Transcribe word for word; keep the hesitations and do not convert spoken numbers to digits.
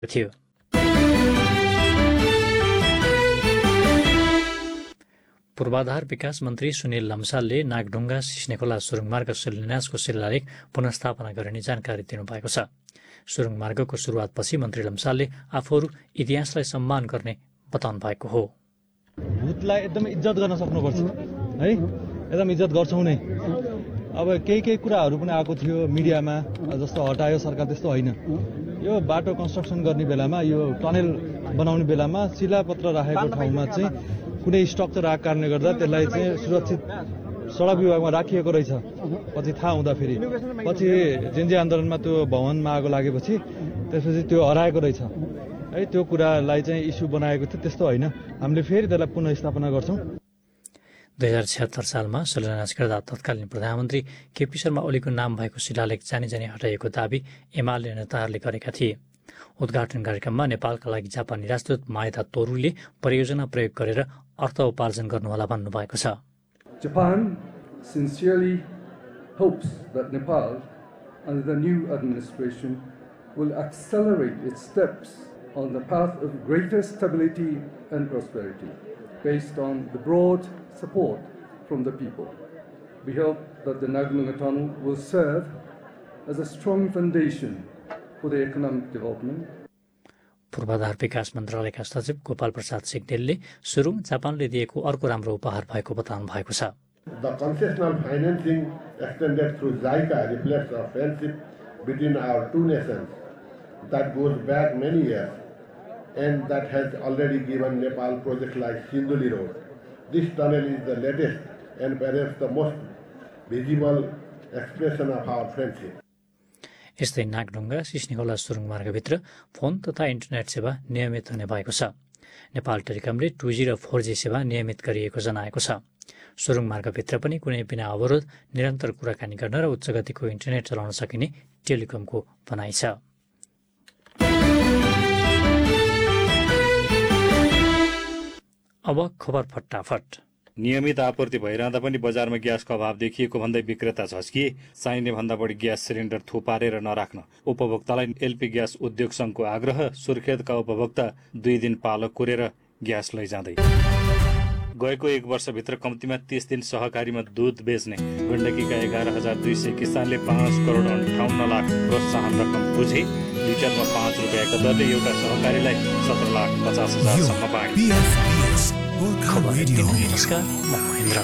थियो। पूर्वाधार विकास मन्त्री सुनिल लम्सालले नागढुङ्गा सिस्नेखोला सुरुङमार्ग शिलान्यासको शिलालेख पुनर्स्थापना गरिने जानकारी दिनुभएको छ। सुरुङमार्गको सुरुवातपछि मन्त्री लम्सालले आफूहरू इतिहासलाई सम्मान गर्ने बताउनु भएको हो। भूतलाई एकदम इज्जत गर्न सक्नुपर्छ है, एकदम इज्जत गर्छौँ नै। अब केही केही कुराहरू पनि आएको थियो मिडियामा, जस्तो हटायो सरकार, त्यस्तो होइन। यो बाटो कन्स्ट्रक्सन गर्ने बेलामा, यो टनेल बनाउने बेलामा शिलापत्र राखेको ठाउँमा चाहिँ कुनै स्ट्रक्चर आएको कारणले गर्दा त्यसलाई चाहिँ सुरक्षित सडक विभागमा राखिएको रहेछ। पछि थाहा हुँदाखेरि पछि जेन्जी आन्दोलनमा त्यो भवनमा आगो लागेपछि त्यसपछि त्यो हराएको रहेछ है। त्यो कुरालाई चाहिँ इस्यु बनाएको थियो, त्यस्तो होइन। हामीले फेरि त्यसलाई पुनर्स्थापना गर्छौँ। दुई हजार छत्तर सालमा शिलान्यास गर्दा तत्कालीन प्रधानमन्त्री केपी शर्मा ओलीको नाम भएको शिलालेख जानी जानी हटाइएको दावी एमाले नेताहरूले गरेका थिए। उद्घाटन कार्यक्रममा नेपालका लागि जापानी राजदूत माएदा तोरूले परियोजना प्रयोग गरेर अर्थ उपार्जन गर्नुहोला भन्नुभएको छ। Japan sincerely hopes that Nepal, under the new administration, will accelerate its steps on the path of greater stability and prosperity, based on the broad support from the people. We hope that the Nagdunga Tunnel will serve as a strong foundation for the economic development. पूर्वाधार विकास मन्त्रालयका सचिव गोपाल प्रसाद सिग्देलले सुरुङ जापानले दिएको अर्को राम्रो उपहार भएको बताउनु भएको छ। The concessional financing extended through JICA reflects a friendship between our two nations that goes back many years and that has already given Nepal projects like Sinduli Road. This tunnel is the latest and perhaps the most visible expression of our friendship. यस्तै Nagdhunga सिस्नेखोला सुरुङ मार्गभित्र phone तथा internet सेवा नियमित हुने भएको छ। Nepal टेलिकमले two जी र four G सेवा नियमित गरिएको जनाएको छ। सुरुङ मार्गभित्र पनि कुनै बिना अवरोध निरन्तर कुराकानी गर्न र उच्च गतिको इन्टरनेट चलाउन सकिने टेलिकमको भनाइ छ। अब खबर फटाफट। नियमित आपूर्ति भइरहँदा पनि बजारमा ग्यासको अभाव देखिएको भन्दै विक्रेता झस्किए। चाहिने भन्दा बढी ग्यास सिलिन्डर थुपारेर नराख्न उपभोक्तालाई एलपी ग्यास उद्योग संघको आग्रह। सुर्खेतका उपभोक्ता दुई दिन पालो कुरेर ग्यास लैजाँदै। गएको एक वर्षभित्र कम्तीमा तीस दिन सहकारीमा दूध बेच्ने गण्डकीका एघार हजार दुई सय किसानले पाँच करोड अन्ठाउन्न लाख प्रोत्साहन रकम बुझे। लिटरमा पाँच रुपियाँका दरले एउटा सहकारीलाई सत्र लाख पचास हजारसम्म पाए। खबर नमस्कार, म महेन्द्र।